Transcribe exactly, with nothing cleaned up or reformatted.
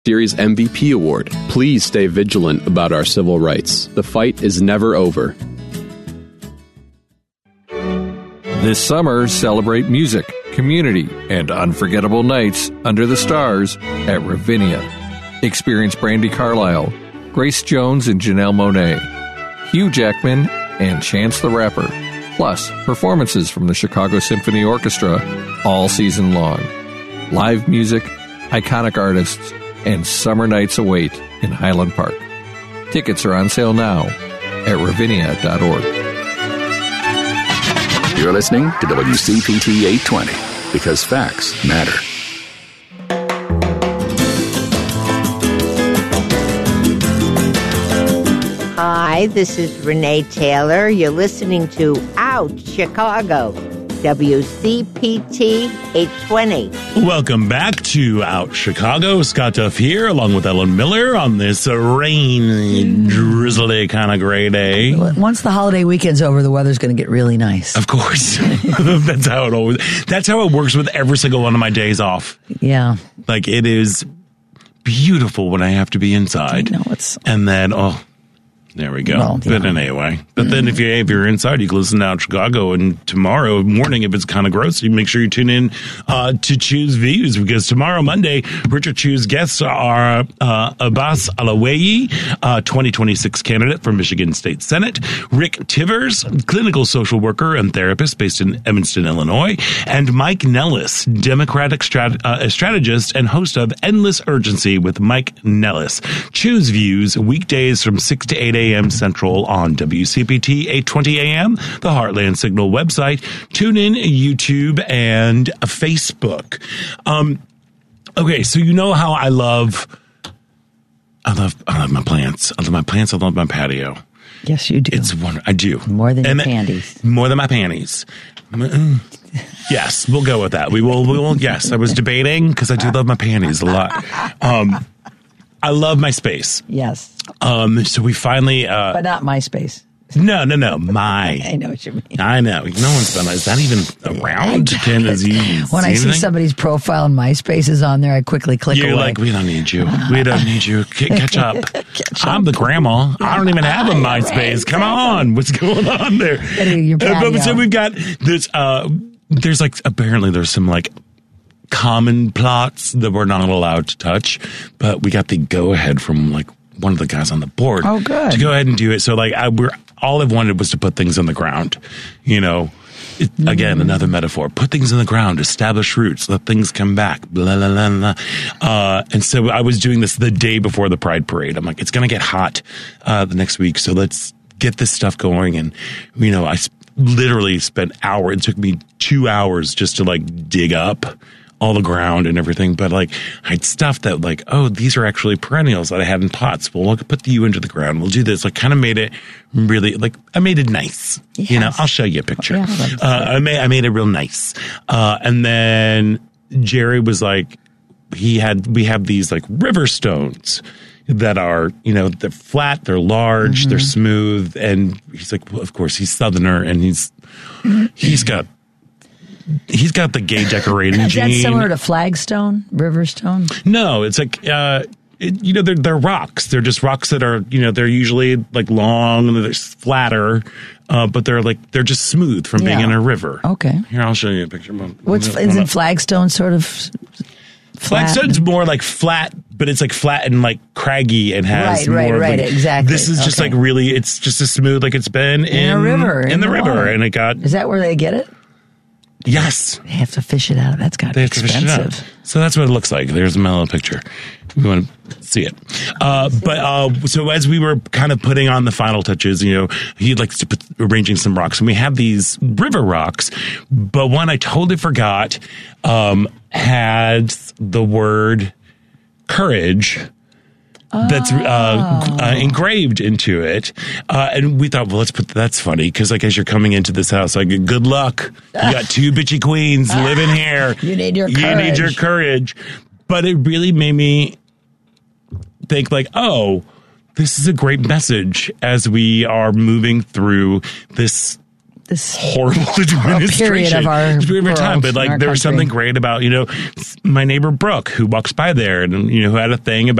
Series M V P award. Please stay vigilant about our civil rights. The fight is never over. This summer, celebrate music, community, and unforgettable nights under the stars at Ravinia. Experience Brandi Carlile, Grace Jones and Janelle Monáe, Hugh Jackman, and Chance the Rapper, plus performances from the Chicago Symphony Orchestra all season long. Live music, iconic artists, and summer nights await in Highland Park. Tickets are on sale now at ravinia dot org. You're listening to W C P T eight twenty, because facts matter. Hi, this is Renee Taylor. You're listening to Out Chicago, W C P T eight twenty. Welcome back to Out Chicago. Scott Duff here, along with Ellen Miller on this rainy, drizzly kind of gray day. Once the holiday weekend's over, the weather's going to get really nice. Of course. That's how it always, that's how it works with every single one of my days off. Yeah. Like, it is beautiful when I have to be inside. I know, it's... And then, oh... There we go. Well, but yeah. anyway, but then if you if you're inside, you can listen to Out Chicago. And tomorrow morning, if it's kind of gross, you make sure you tune in uh, to Choose Views, because tomorrow Monday, Richard Choose guests are uh, Abbas Alawayi, uh, twenty twenty-six candidate for Michigan State Senate, Rick Tivers, clinical social worker and therapist based in Evanston, Illinois, and Mike Nellis, Democratic strat- uh, strategist and host of Endless Urgency with Mike Nellis. Choose Views weekdays from six to eight a.m. Central on W C P T eight twenty a.m., the Heartland Signal website, TuneIn, YouTube, and Facebook. Um, okay, so you know how I love, I love, I love my plants. I love my plants. I love my patio. Yes, you do. It's wonderful. I do. More than and your panties. More than my panties. Yes, we'll go with that. We will. We will. Yes, I was debating because I do love my panties a lot. Um, I love my space. Yes. Um, so we finally, uh, but not MySpace. No, no, no. My. I know what you mean. I know. No one's been. Is that even around? Can is he? When I see anything? somebody's profile and MySpace is on there, I quickly click You're away. like, we don't need you. We don't need you. C- catch up. Catch I'm up. the grandma. I don't even have a MySpace. Come on. What's going on there? Your Uh, but, so patio. we've got this. Uh, there's like apparently there's some like common plots that we're not allowed to touch, but we got the go ahead from like one of the guys on the board. Oh, good. To go ahead and do it. So like I, we're all I wanted was to put things in the ground. You know, it, again Mm. another metaphor. Put things in the ground, establish roots, let things come back. Blah blah blah blah. Uh, and so I was doing this the day before the Pride Parade. I'm like, it's gonna get hot uh, the next week, so let's get this stuff going. And you know, I sp- literally spent hours. It took me two hours just to like dig up all the ground and everything, but like I had stuff that like, oh, these are actually perennials that I had in pots. Well, we'll put you into the ground. We'll do this. Like, kind of made it really like I made it nice. Yes. You know, I'll show you a picture. Yeah, that's uh, I made I made it real nice. Uh, and then Jerry was like, he had we have these like river stones that are, you know, they're flat, they're large, mm-hmm. they're smooth, and he's like, well, of course, he's Southerner, and he's he's got. He's got the gay decorating Is gene. that similar to flagstone, riverstone? No, it's like, uh, it, you know, they're, they're rocks. They're just rocks that are, you know, they're usually like long and they're flatter, uh, but they're like, they're just smooth from being Yeah. in a river. Okay. Here, I'll show you a picture. What's isn't flagstone sort of flat? Flagstone's more like flat, but it's like flat and like craggy and has Right, more right, of right, like, exactly. This is just Okay. like really, it's just as smooth like it's been in, In a river, in, in the, the river. water. And it got, Is that where they get it? yes. They have to fish it out. That's got to They be have to fish it out. expensive. So that's what it looks like. There's a mellow picture. We want to see it. Uh, but uh, so as we were kind of putting on the final touches, you know, he likes to put arranging some rocks, and we have these river rocks. But one I totally forgot um, had the word courage. That's uh, uh, engraved into it, uh, and we thought, well, let's put that's funny because, like, as you're coming into this house, like, good luck. You got two bitchy queens living here. You need your you courage. need your courage. But it really made me think, like, oh, this is a great message as we are moving through this this horrible administration period of our period of time. world, But like our there was country. something great about, you know, my neighbor Brooke, who walks by there and, you know, who had a thing about